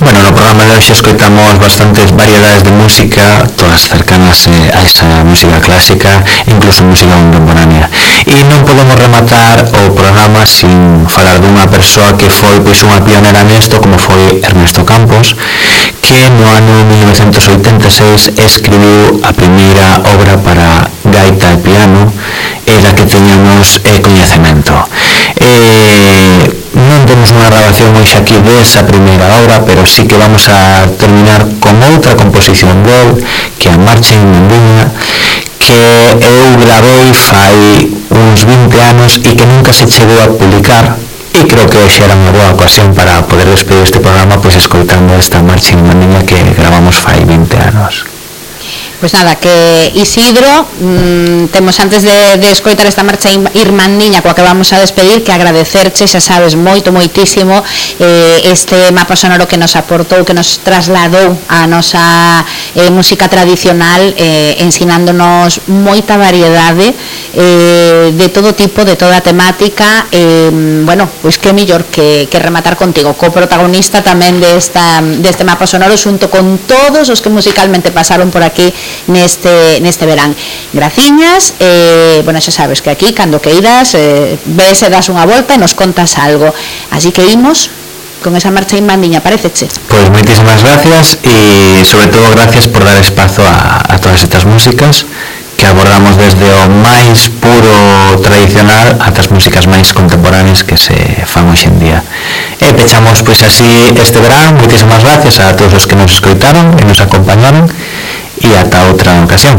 Bueno, no programa de hoxe escoitamos bastantes variedades de música, todas cercanas a esa música clásica, incluso música contemporánea. E non podemos rematar o programa sin falar dunha persoa que foi pois unha pionera nesto, como foi Ernesto Campos, que no ano 1986 escribiu a primeira obra para gaita e piano, da que teñamos coñecemento. Non temos unha grabación hoxe aquí desa primeira obra, pero sí que vamos a terminar con outra composición del, que é a Marcha Irmandiña, que eu gravei fai uns 20 anos e que nunca se chegou a publicar, e creo que hoxe era unha boa ocasión para poder despedir este programa pois escoitando esta Marcha Irmandiña que gravamos fai 20 anos. Pois nada, que Isidro, temos antes de escoitar esta Marcha Irmandiña coa que vamos a despedir, que agradecerche, xa sabes, moitísimo este mapa sonoro que nos aportou, que nos trasladou a nosa música tradicional, ensinándonos moita variedade de todo tipo, de toda temática. Bueno, pois que mellor que rematar contigo, co-protagonista tamén deste mapa sonoro, xunto con todos os que musicalmente pasaron por aquí neste verán. Graciñas, bueno, xa sabes que aquí, cando que iras, ves e das unha volta e nos contas algo. Así que imos con esa Marcha Irmandiña, pareceche? Pois moitísimas gracias e, sobre todo, gracias por dar espazo a todas estas músicas que abordamos desde o máis puro tradicional ata as músicas máis contemporáneas que se fan hoxe en día. E pechamos pois así este verán. Moitísimas gracias a todos os que nos escoitaron e nos acompañaron, e ata outra ocasión.